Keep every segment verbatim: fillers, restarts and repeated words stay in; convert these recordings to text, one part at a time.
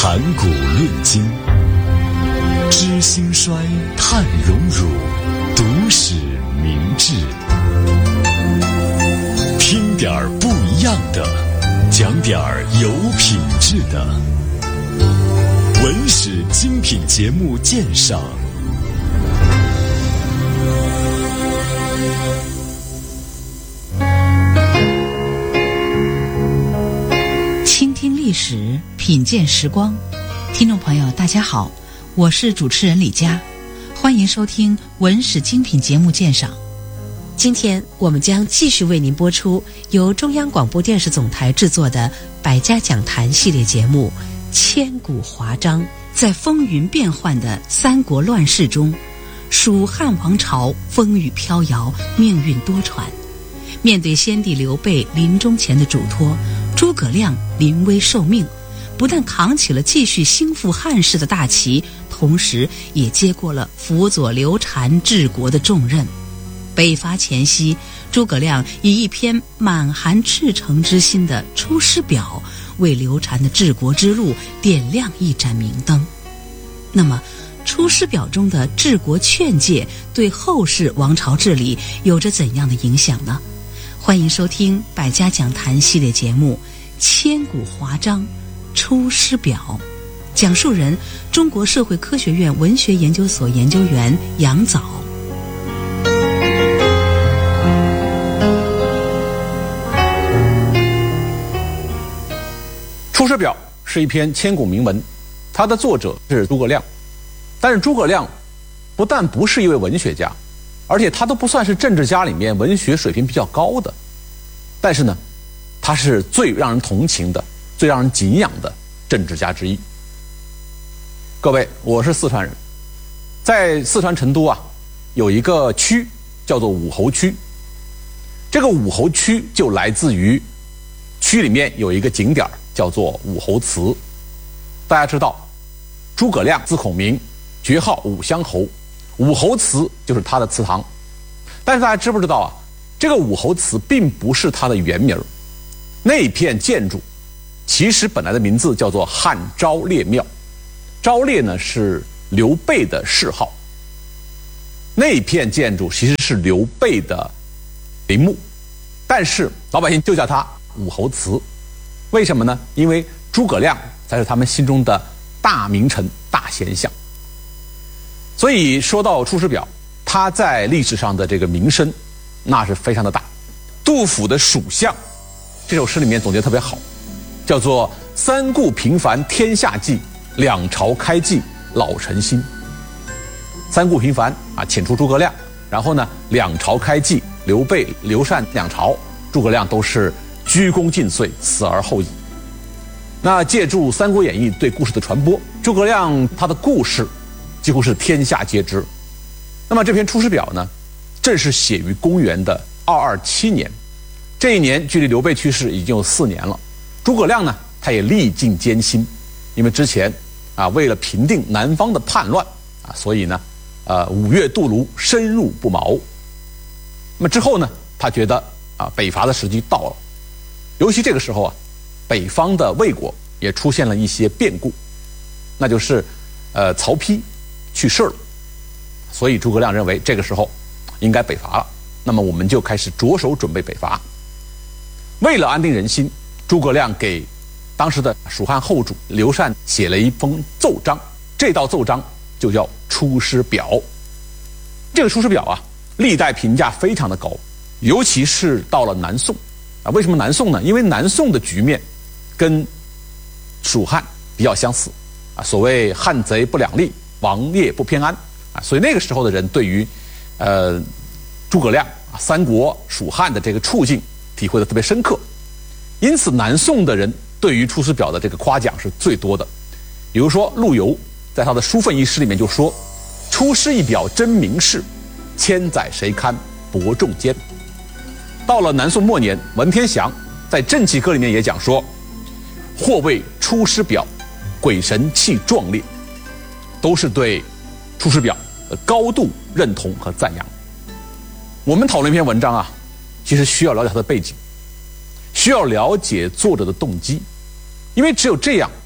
谈古论今，知兴衰，叹荣辱，读史明智。听点儿不一样的，讲点儿有品质的。文史精品节目鉴赏。 倾听历史，品鉴时光。听众朋友大家好，我是主持人李佳，欢迎收听文史精品节目鉴赏。今天我们将继续为您播出由中央广播电视总台制作的百家讲坛系列节目《千古华章》。在风云变幻的三国乱世中，蜀汉王朝风雨飘摇，命运多舛。面对先帝刘备临终前的嘱托，诸葛亮临危受命，不但扛起了继续兴复汉室的大旗，同时也接过了辅佐刘禅治国的重任。北伐前夕，诸葛亮以一篇满含赤诚之心的《出师表》，为刘禅的治国之路点亮一盏明灯。那么《出师表》中的治国劝诫对后世王朝治理有着怎样的影响呢？欢迎收听百家讲坛系列节目《千古华章·出师表》，讲述人中国社会科学院文学研究所研究员杨藻。 《出师表》是一篇千古名文，它的作者是诸葛亮。但是诸葛亮不但不是一位文学家，而且他都不算是政治家里面文学水平比较高的。但是呢，他是最让人同情的、最让人敬仰的政治家之一。各位，我是四川人，在四川成都啊，有一个区叫做武侯区。这个武侯区就来自于区里面有一个景点叫做武侯祠。大家知道，诸葛亮字孔明，爵号武乡侯，武侯祠就是他的祠堂。但是大家知不知道啊，这个武侯祠并不是他的原名，那片建筑其实本来的名字叫做汉昭烈庙。昭烈呢是刘备的谥号，那片建筑其实是刘备的陵墓，但是老百姓就叫它武侯祠。为什么呢？因为诸葛亮才是他们心中的大名臣、大贤相。所以说到《出师表》，他在历史上的这个名声那是非常的大。杜甫的《蜀相》这首诗里面总结特别好，叫做三顾平凡天下计，两朝开济老臣心。三顾平凡啊，遣出诸葛亮，然后呢，两朝开济，刘备、刘禅两朝，诸葛亮都是鞠躬尽瘁，死而后已。那借助《三国演义》对故事的传播，诸葛亮他的故事几乎是天下皆知。那么这篇《出师表》呢，正是写于公元的二二七年，这一年距离刘备去世已经有四年了。诸葛亮呢，他也历尽艰辛，因为之前啊，为了平定南方的叛乱啊，所以呢，呃，五月渡泸，深入不毛。那么之后呢，他觉得啊，北伐的时机到了。尤其这个时候啊，北方的魏国也出现了一些变故，那就是呃曹丕去世了，所以诸葛亮认为这个时候应该北伐了。那么我们就开始着手准备北伐。为了安定人心，诸葛亮给当时的蜀汉后主刘禅写了一封奏章，这道奏章就叫《出师表》。这个《出师表》啊，历代评价非常的高，尤其是到了南宋啊。为什么南宋呢？因为南宋的局面跟蜀汉比较相似啊，所谓汉贼不两立，王业不偏安啊，所以那个时候的人对于呃诸葛亮啊三国蜀汉的这个处境体会的特别深刻，因此南宋的人对于《出师表》的这个夸奖是最多的。比如说陆游在他的《书愤》一诗里面就说：“出师一表真名士，千载谁堪伯仲间。”到了南宋末年，文天祥在《正气歌》里面也讲说：“或谓出师表，鬼神气壮烈。”都是对《出师表》的高度认同和赞扬。我们讨论一篇文章啊，其实需要了解它的背景，需要了解作者的动机，因为只有这样，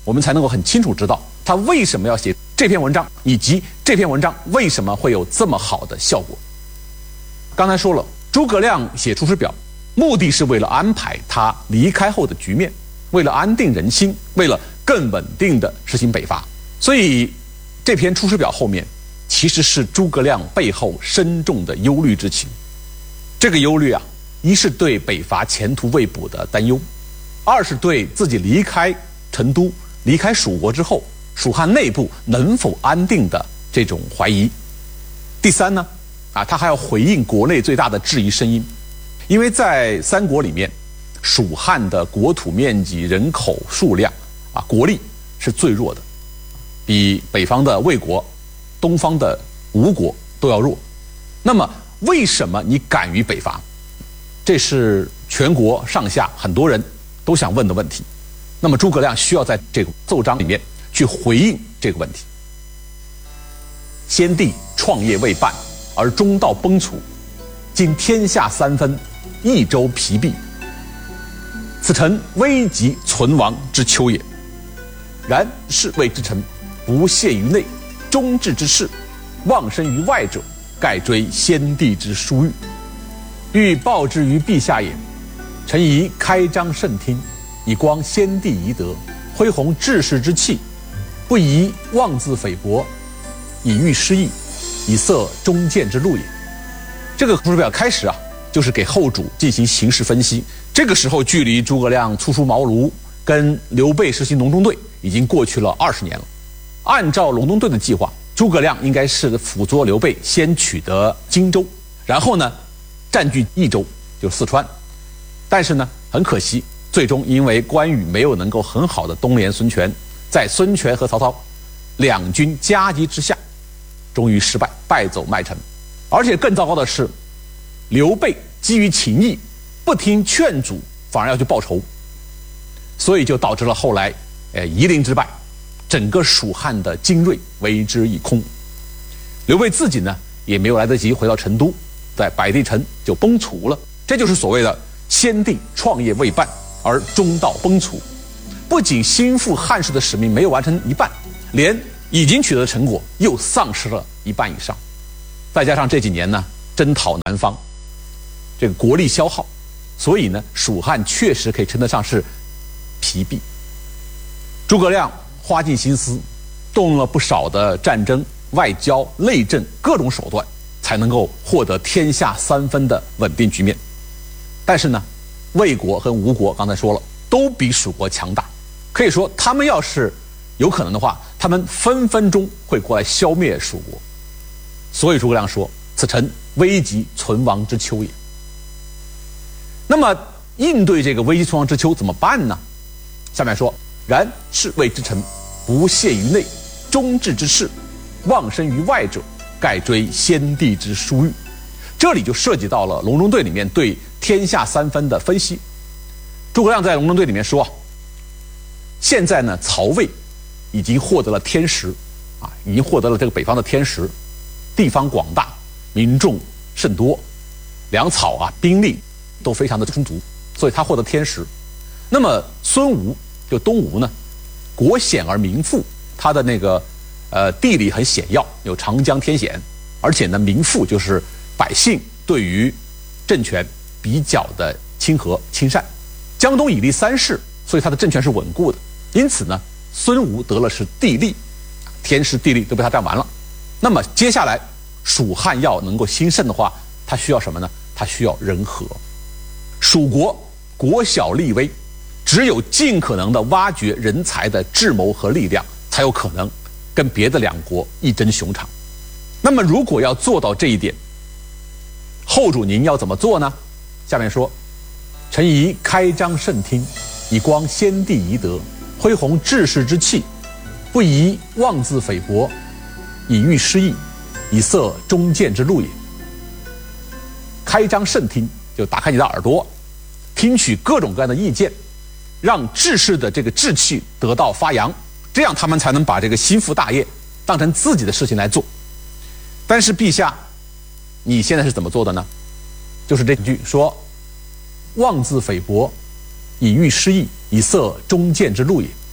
我们才能够很清楚知道他为什么要写这篇文章，以及这篇文章为什么会有这么好的效果。刚才说了，诸葛亮写《出师表》，目的是为了安排他离开后的局面，为了安定人心，为了更稳定的实行北伐。所以这篇《出师表》后面其实是诸葛亮背后深重的忧虑之情。这个忧虑啊，一是对北伐前途未卜的担忧，二是对自己离开成都、离开蜀国之后，蜀汉内部能否安定的这种怀疑。第三呢，啊，他还要回应国内最大的质疑声音，因为在三国里面，蜀汉的国土面积、人口数量啊，国力是最弱的，比北方的魏国、东方的吴国都要弱。那么为什么你敢于北伐？这是全国上下很多人都想问的问题。那么诸葛亮需要在这个奏章里面去回应这个问题。先帝创业未半，而中道崩殂，今天下三分，益州疲弊，此诚危急存亡之秋也。然士谓之臣，不懈于内，忠志之士，忘身于外者，盖追先帝之殊遇，欲报之于陛下也。臣宜开张慎听，以光先帝遗德，恢弘志士之气，不宜妄自菲薄，以御师意，以塞忠谏之路也。这个出师表开始啊，就是给后主进行形势分析。这个时候，距离诸葛亮初出茅庐，跟刘备实行隆中对，已经过去了二十年了。按照隆中对的计划，诸葛亮应该是辅佐刘备，先取得荆州，然后呢，占据益州，就是四川。但是呢，很可惜，最终因为关羽没有能够很好的东联孙权，在孙权和曹操两军夹击之下，终于失败，败走麦城。而且更糟糕的是，刘备基于情义，不听劝阻，反而要去报仇，所以就导致了后来，呃，夷陵之败，整个蜀汉的精锐为之一空。刘备自己呢，也没有来得及回到成都，在百地城就崩殂了。这就是所谓的先帝创业未半，而中道崩殂。不仅兴复汉室的使命没有完成一半，连已经取得的成果又丧失了一半以上。再加上这几年呢，征讨南方，这个国力消耗，所以呢，蜀汉确实可以称得上是疲弊。诸葛亮花尽心思，动用了不少的战争、外交、内政各种手段，才能够获得天下三分的稳定局面。但是呢，魏国和吴国刚才说了，都比蜀国强大，可以说他们要是有可能的话，他们分分钟会过来消灭蜀国。所以诸葛亮说：“此诚危急存亡之秋也。”那么应对这个危急存亡之秋怎么办呢？下面说：“然士谓之臣，不懈于内，忠志之士，忘身于外者，盖追先帝之殊遇。”这里就涉及到了隆中对里面对天下三分的分析。诸葛亮在隆中对里面说：“现在呢，曹魏已经获得了天时，啊，已经获得了这个北方的天时。地方广大，民众甚多，粮草啊、兵力都非常的充足，所以他获得天时。那么孙吴就东吴呢，国险而民富，他的那个呃地理很险要，有长江天险，而且呢民富就是百姓对于政权比较的亲和亲善。江东以立三世，所以他的政权是稳固的。因此呢，孙吴得了是地利，天时地利都被他占完了。那么接下来蜀汉要能够兴盛的话，它需要什么呢？它需要人和。蜀国国小力微，只有尽可能的挖掘人才的智谋和力量，才有可能跟别的两国一争雄长。那么如果要做到这一点，后主您要怎么做呢？下面说：“臣宜开张慎听，以光先帝遗德，恢弘志士之气，不宜妄自菲薄，以御师意，以塞忠谏之路也。”开张慎听，就打开你的耳朵，听取各种各样的意见，让志士的这个志气得到发扬，这样他们才能把这个心腹大业当成自己的事情来做。但是陛下，你现在是怎么做的呢？就是这句说：“妄自菲薄，以御师意，以塞忠谏之路也。”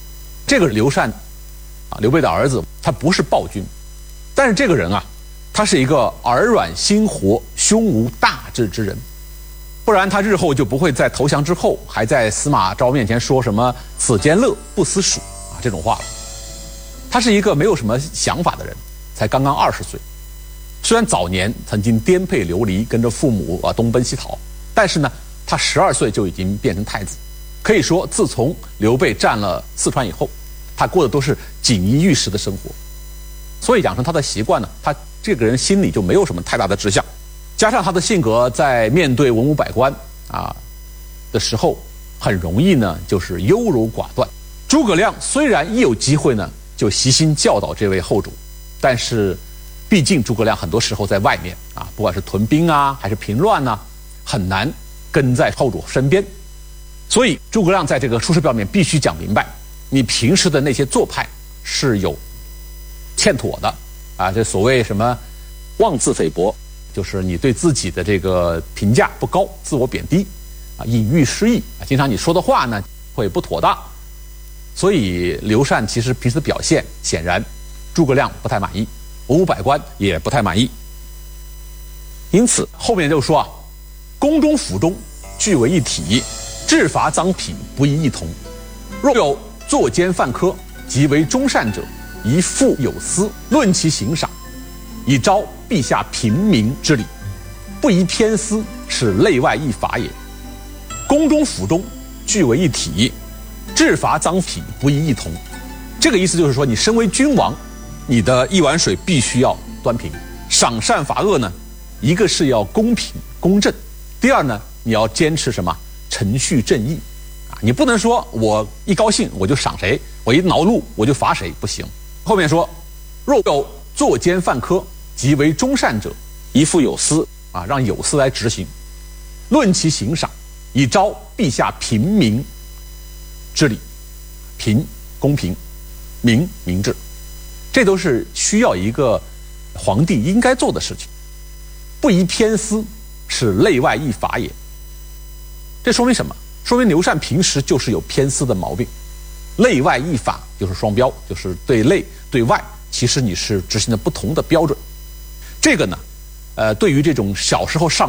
这个刘禅啊，刘备的儿子，他不是暴君，但是这个人啊，他是一个耳软心活、胸无大志之人，不然他日后就不会在投降之后还在司马昭面前说什么“此间乐，不思蜀”啊这种话了。他是一个没有什么想法的人，才刚刚二十岁。虽然早年曾经颠沛流离，跟着父母啊东奔西逃，但是呢，他十二岁就已经变成太子。可以说，自从刘备占了四川以后，他过的都是锦衣玉食的生活。所以养成他的习惯呢，他这个人心里就没有什么太大的志向。加上他的性格，在面对文武百官啊的时候，很容易呢就是优柔寡断。诸葛亮虽然一有机会呢就悉心教导这位后主，但是毕竟诸葛亮很多时候在外面啊，不管是屯兵啊还是平乱啊，很难跟在后主身边。所以诸葛亮在这个出师表里面必须讲明白，你平时的那些做派是有欠妥的啊，这所谓什么妄自菲薄，就是你对自己的这个评价不高，自我贬低啊，隐喻失意啊，经常你说的话呢会不妥当。所以刘禅其实平时的表现显然诸葛亮不太满意，文武百官也不太满意。因此后面就说啊，宫中府中俱为一体，治罚赃匹不亦异同。若有作奸犯科，即为忠善者，宜付有司，论其刑赏，以昭陛下平民之礼，不宜偏私，是内外一法也。宫中府中俱为一体，治罚赃匹不亦异同。这个意思就是说，你身为君王，你的一碗水必须要端平，赏善罚恶呢，一个是要公平公正，第二呢，你要坚持什么程序正义啊，你不能说我一高兴我就赏谁，我一恼怒我就罚谁，不行。后面说，若有作奸犯科，即为忠善者，宜付有司啊，让有司来执行，论其刑赏，以昭陛下平民之礼。平公平，明明智，这都是需要一个皇帝应该做的事情。不宜偏私，是内外一法也。这说明什么？说明刘禅平时就是有偏私的毛病。内外一法就是双标，就是对内对外，其实你是执行的不同的标准。这个呢，呃，对于这种小时候上